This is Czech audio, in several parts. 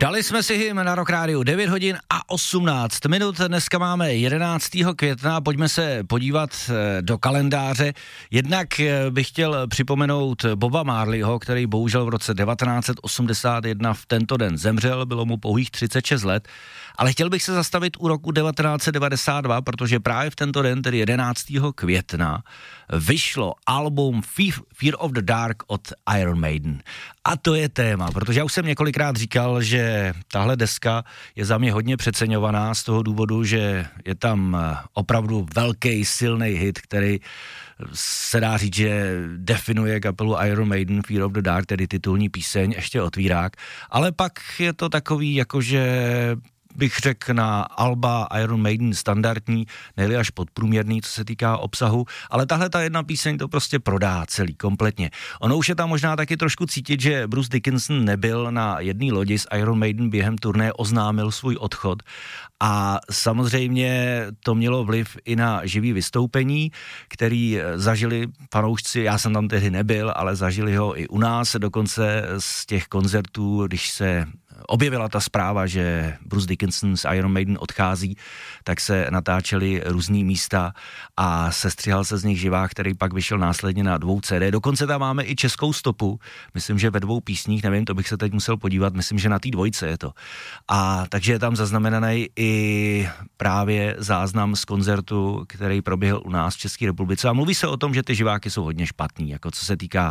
Dali jsme si hym na Rock Radio 9 hodin a 18 minut. Dneska máme 11. května, pojďme se podívat do kalendáře. Jednak bych chtěl připomenout Boba Marleyho, který bohužel v roce 1981 v tento den zemřel, bylo mu pouhých 36 let, ale chtěl bych se zastavit u roku 1992, protože právě v tento den, tedy 11. května, vyšlo album Fear of the Dark od Iron Maiden. A to je téma, protože já už jsem několikrát říkal, že tahle deska je za mě hodně přeceňovaná z toho důvodu, že je tam opravdu velký, silný hit, který se dá říct, že definuje kapelu Iron Maiden, Fear of the Dark, tedy titulní píseň, ještě otvírák, ale pak je to takový, jakože bych řekl na alba Iron Maiden standardní, nejli až podprůměrný, co se týká obsahu, ale tahle ta jedna píseň to prostě prodá celý, kompletně. Ono už je tam možná taky trošku cítit, že Bruce Dickinson nebyl na jedné lodi s Iron Maiden během turné, oznámil svůj odchod a samozřejmě to mělo vliv i na živý vystoupení, který zažili fanoušci, já jsem tam tehdy nebyl, ale zažili ho i u nás, dokonce z těch koncertů, když se objevila ta zpráva, že Bruce Dickinson z Iron Maiden odchází, tak se natáčely různý místa a sestřihal se z nich živák, který pak vyšel následně na 2 CD. Dokonce tam máme i českou stopu, myslím, že ve 2 písních, nevím, to bych se teď musel podívat, myslím, že na té 2 je to. A takže je tam zaznamenaný i právě záznam z koncertu, který proběhl u nás v České republice. A mluví se o tom, že ty živáky jsou hodně špatný, jako co se týká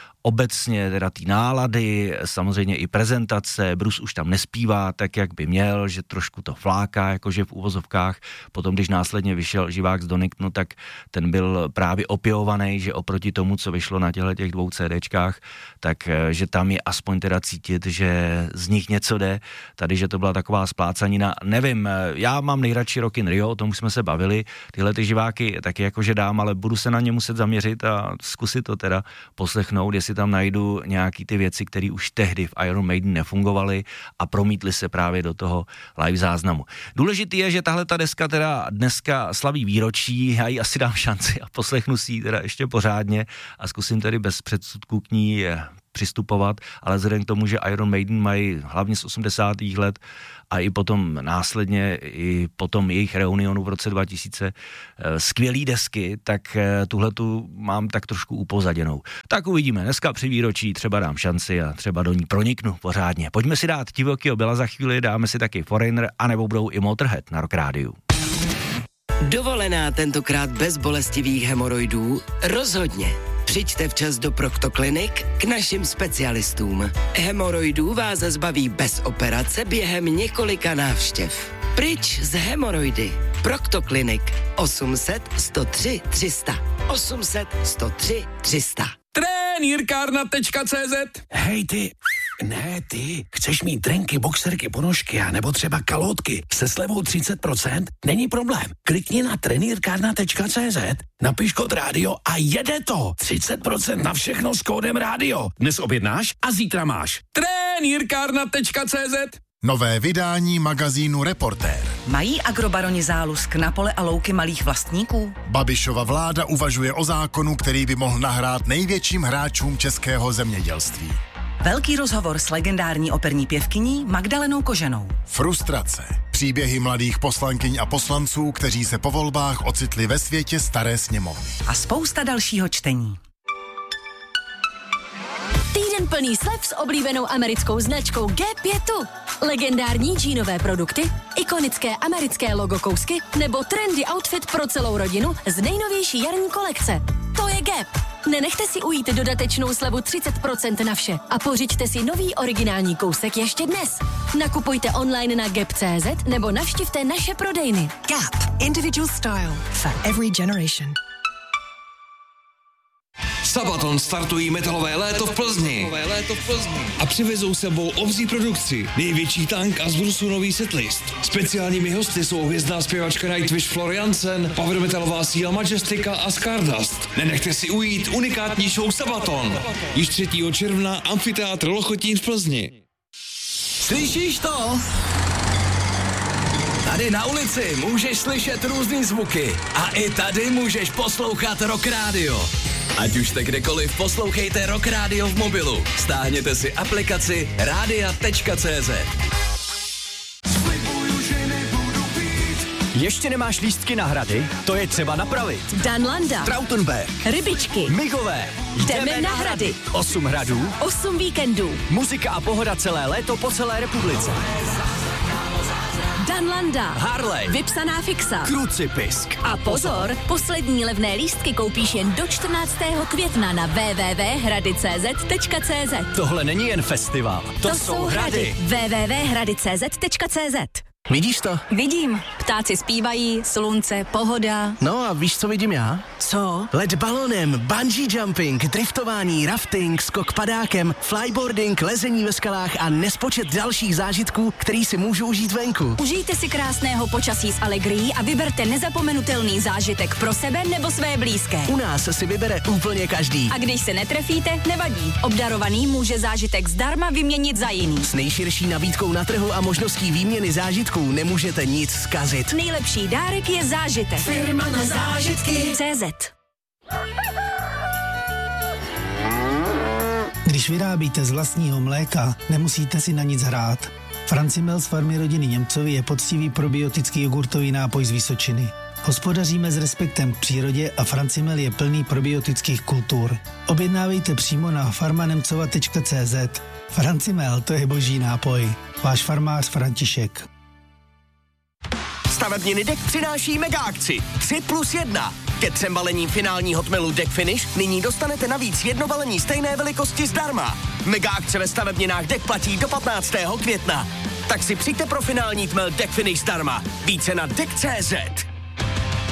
obecně teda ty nálady, samozřejmě i prezentace, Bruce už tam nespívá tak, jak by měl, že trošku to fláká, jakože v uvozovkách. Potom, když následně vyšel živák z Doningtonu, tak ten byl právě opěvovaný, že oproti tomu, co vyšlo na těch 2 CDčkách, tak že tam je aspoň teda cítit, že z nich něco jde. Tady, že to byla taková splácanina. Nevím, já mám nejradši Rock in Rio, o tom už jsme se bavili. Tyhle ty živáky taky jakože dám, ale budu se na ně muset zaměřit a zkusit to teda poslechnout, jestli tam najdu nějaký ty věci, které už tehdy v Iron Maiden nefungovaly a promítly se právě do toho live záznamu. Důležitý je, že tahle ta deska teda dneska slaví výročí, já jí asi dám šanci a poslechnu si ji teda ještě pořádně a zkusím tedy bez předsudků k ní přistupovat, ale vzhledem k tomu, že Iron Maiden mají hlavně z 80. let a i potom následně, i potom jejich reunionu v roce 2000 skvělý desky, tak tuhletu mám tak trošku upozaděnou. Tak uvidíme, dneska při výročí třeba dám šanci a třeba do ní proniknu pořádně. Pojďme si dát Divokýho Billa za chvíli, dáme si taky Foreigner, anebo budou i Motorhead na Rock Rádiu. Dovolená tentokrát bez bolestivých hemoroidů? Rozhodně. Přijďte včas do Proctoclinic k našim specialistům. Hemoroidů vás zbaví bez operace během několika návštěv. Pryč z hemoroidy. Proctoclinic 800 103 300 800 103 300. Trenýrkárna.cz. Hej ty, ne ty, chceš mít trenky, boxerky, ponožky a nebo třeba kalhotky se slevou 30%? Není problém. Klikni na trenýrkárna.cz, napiš kód rádio a jede to. 30% na všechno s kódem rádio. Dnes objednáš a zítra máš. Trenýrkárna.cz. Nové vydání magazínu Reportér. Mají agrobaroni zálusk na pole a louky malých vlastníků? Babišova vláda uvažuje o zákonu, který by mohl nahrát největším hráčům českého zemědělství. Velký rozhovor s legendární operní pěvkyní Magdalenou Koženou. Frustrace. Příběhy mladých poslankyň a poslanců, kteří se po volbách ocitli ve světě staré sněmovny. A spousta dalšího čtení. Týden plný slev s oblíbenou americkou značkou Gap. Legendární džínové produkty, ikonické americké logo kousky nebo trendy outfit pro celou rodinu z nejnovější jarní kolekce. To je Gap. Nenechte si ujít dodatečnou slevu 30% na vše a pořiďte si nový originální kousek ještě dnes. Nakupujte online na gap.cz nebo navštivte naše prodejny. Gap. Individual style for every generation. Sabaton startují metalové léto v Plzni. A přivezou sebou obří produkci, největší tank a z Brusu nový setlist. Speciálními hosty jsou hvězdná zpěvačka Nightwish Floriansen, power metalová síla Majestika a Stardust. Nenechte si ujít unikátní show Sabaton. Již 3. června amfiteátr Lochotín v Plzni. Slyšíš to? Tady na ulici můžeš slyšet různý zvuky a i tady můžeš poslouchat Rock Radio. Ať už jste kdekoliv, poslouchejte Rock Radio v mobilu. Stáhněte si aplikaci radia.cz. Ještě nemáš lístky na hrady? To je třeba napravit. Danlanda, Trautenberg, Rybičky, Mihové. Jdeme na hrady. 8 hradů, 8 víkendů. muzika a pohoda celé léto po celé republice. Danlanda, Harley, vypsaná fixa. Krucipisk. A pozor, poslední levné lístky koupíš jen do 14. května na www.hrady.cz. Tohle není jen festival, to jsou hrady. www.hrady.cz. Vidíš to? Vidím. Ptáci zpívají, slunce, pohoda. No a víš, co vidím já? Co? Let balonem, bungee jumping, driftování, rafting, skok padákem, flyboarding, lezení ve skalách a nespočet dalších zážitků, který si můžu užít venku. Užijte si krásného počasí s Allegrií a vyberte nezapomenutelný zážitek pro sebe nebo své blízké. U nás si vybere úplně každý. A když se netrefíte, nevadí. Obdarovaný může zážitek zdarma vyměnit za jiný. S nejširší nabídkou na trhu a možností výměny zážitků nemůžete nic zkazit. Nejlepší dárek je zážitek. Firma na zážitky. CZ. Když vyrábíte z vlastního mléka, nemusíte si na nic hrát. Francimel z farmy rodiny Němcovi je poctivý probiotický jogurtový nápoj z Vysočiny. Hospodaříme s respektem k přírodě a Francimel je plný probiotických kultur. Objednávejte přímo na farmanemcova.cz. Francimel, to je boží nápoj. Váš farmář František. Stavebniny Deck přináší mega akci 3+1. Ke 3 balením finálního tmelu Deck Finish nyní dostanete navíc 1 balení stejné velikosti zdarma. Mega akce ve stavebninách Deck platí do 15. května. Tak si přijďte pro finální tmel Deck Finish zdarma. Více na Deck.cz.